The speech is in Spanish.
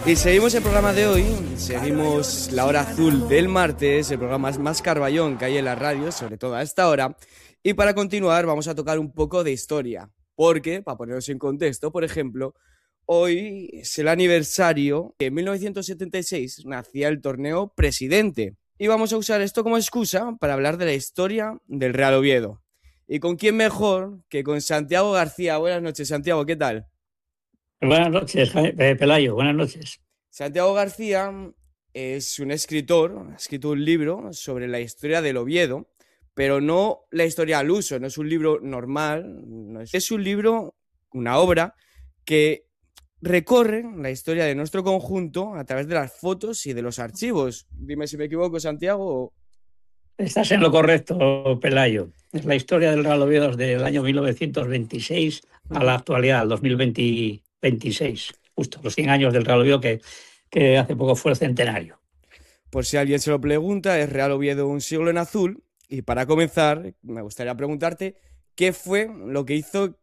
Y seguimos el programa de hoy, seguimos la hora azul del martes, el programa más carballón que hay en la radio, sobre todo a esta hora. Y para continuar vamos a tocar un poco de historia, porque, para poneros en contexto, por ejemplo, hoy es el aniversario que en 1976 nacía el torneo Presidente. Y vamos a usar esto como excusa para hablar de la historia del Real Oviedo. ¿Y con quién mejor que con Santiago García? Buenas noches, Santiago, ¿qué tal? Buenas noches, Pelayo, buenas noches. Santiago García es un escritor, ha escrito un libro sobre la historia del Oviedo, pero no la historia al uso, no es un libro normal, es un libro, una obra que recorre la historia de nuestro conjunto a través de las fotos y de los archivos. Dime si me equivoco, Santiago. Estás en lo correcto, Pelayo. Es la historia del Real Oviedo desde el año 1926 a la actualidad, el 2026, justo los 100 años del Real Oviedo que hace poco fue el centenario. Por si alguien se lo pregunta, es Real Oviedo un siglo en azul. Y para comenzar, me gustaría preguntarte qué fue lo que hizo